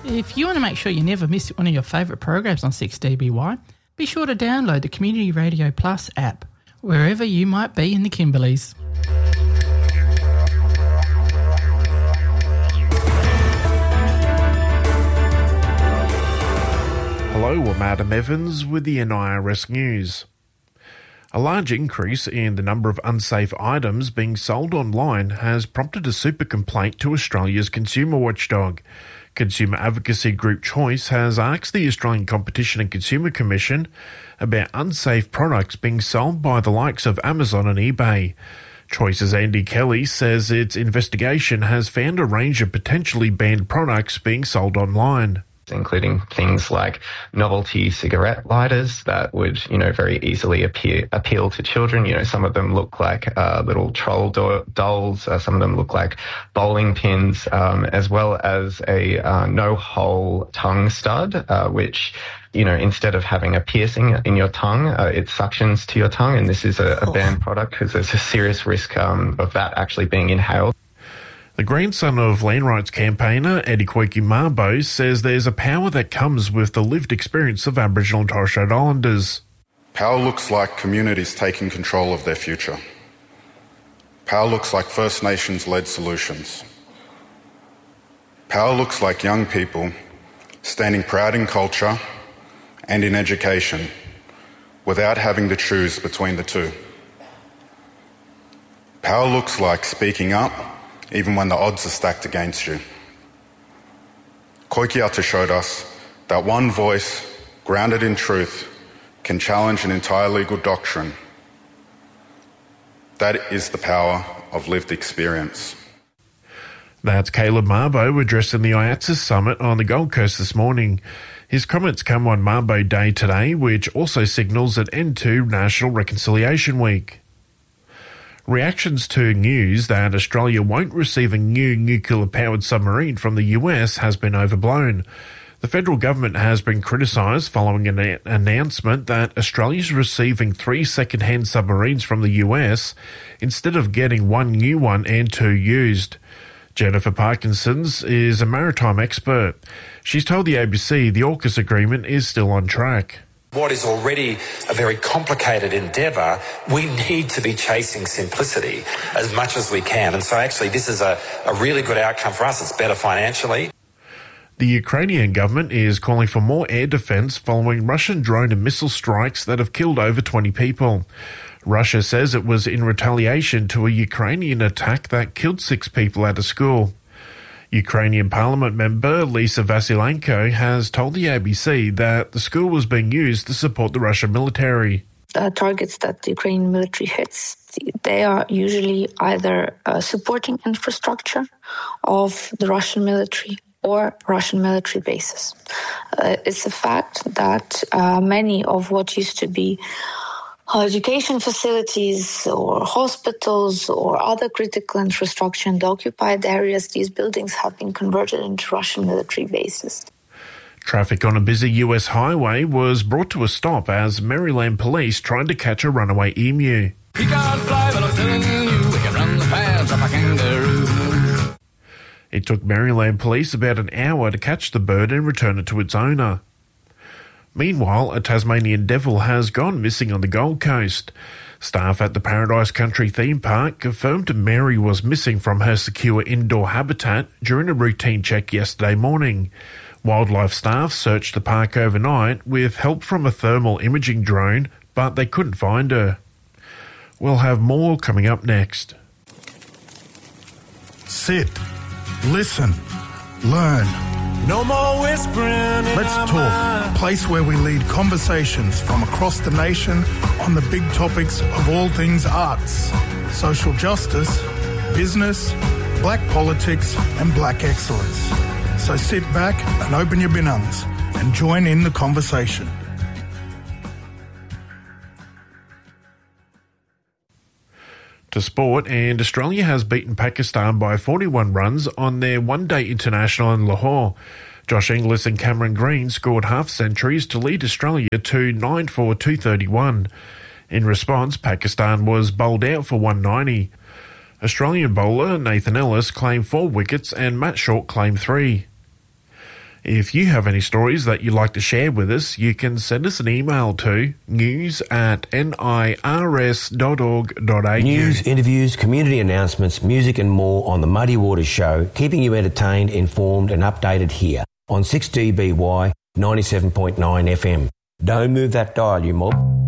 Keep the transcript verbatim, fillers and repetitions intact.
If you want to make sure you never miss one of your favourite programs on six D B Y, be sure to download the Community Radio Plus app, wherever you might be in the Kimberleys. Hello, I'm Adam Evans with the N I R S News. A large increase in the number of unsafe items being sold online has prompted a super complaint to Australia's consumer watchdog. Consumer advocacy group Choice has asked the Australian Competition and Consumer Commission about unsafe products being sold by the likes of Amazon and eBay. Choice's Andy Kelly says its investigation has found a range of potentially banned products being sold online, including things like novelty cigarette lighters that would, you know, very easily appear, appeal to children. You know, some of them look like uh, little troll do- dolls. Uh, some of them look like bowling pins, um, as well as a uh, no-hole tongue stud, uh, which, you know, instead of having a piercing in your tongue, uh, it suctions to your tongue. And this is a, a banned product because there's a serious risk um, of that actually being inhaled. The grandson of land rights campaigner Eddie Koiki Mabo says there's a power that comes with the lived experience of Aboriginal and Torres Strait Islanders. Power looks like communities taking control of their future. Power looks like First Nations-led solutions. Power looks like young people standing proud in culture and in education without having to choose between the two. Power looks like speaking up even when the odds are stacked against you. Koikiata showed us that one voice, grounded in truth, can challenge an entire legal doctrine. That is the power of lived experience. That's Caleb Mabo addressing the I A T S A Summit on the Gold Coast this morning. His comments come on Mabo Day today, which also signals an end to National Reconciliation Week. Reactions to news that Australia won't receive a new nuclear-powered submarine from the U S has been overblown. The federal government has been criticised following an a- announcement that Australia is receiving three second-hand submarines from the U S instead of getting one new one and two used. Jennifer Parkinsons is a maritime expert. She's told the A B C the AUKUS agreement is still on track. What is already a very complicated endeavour, we need to be chasing simplicity as much as we can. And so actually this is a, a really good outcome for us. It's better financially. The Ukrainian government is calling for more air defence following Russian drone and missile strikes that have killed over twenty people. Russia says it was in retaliation to a Ukrainian attack that killed six people at a school. Ukrainian parliament member Lisa Vasilenko has told the A B C that the school was being used to support the Russian military. Uh, targets that the Ukrainian military hits, they are usually either uh, supporting infrastructure of the Russian military or Russian military bases. Uh, it's a fact that uh, many of what used to be education facilities or hospitals or other critical infrastructure in the occupied areas, these buildings have been converted into Russian military bases. Traffic on a busy U S highway was brought to a stop as Maryland police tried to catch a runaway emu. He can't fly, but I'm telling you, we can run the fast up a kangaroo. It took Maryland police about an hour to catch the bird and return it to its owner. Meanwhile, a Tasmanian devil has gone missing on the Gold Coast. Staff at the Paradise Country theme park confirmed Mary was missing from her secure indoor habitat during a routine check yesterday morning. Wildlife staff searched the park overnight with help from a thermal imaging drone, but they couldn't find her. We'll have more coming up next. Sit, listen, learn. No more whispering. Let's talk, a place where we lead conversations from across the nation on the big topics of all things arts, social justice, business, black politics and black excellence. So sit back and open your binungs and join in the conversation. To sport, and Australia has beaten Pakistan by forty-one runs on their one-day international in Lahore. Josh Inglis and Cameron Green scored half-centuries to lead Australia to nine for two thirty-one. In response, Pakistan was bowled out for one ninety. Australian bowler Nathan Ellis claimed four wickets and Matt Short claimed three. If you have any stories that you'd like to share with us, you can send us an email to news at nirs dot org dot a u. News, interviews, community announcements, music and more on the Muddy Waters Show, keeping you entertained, informed and updated here on six D B Y ninety-seven point nine F M. Don't move that dial, you mob.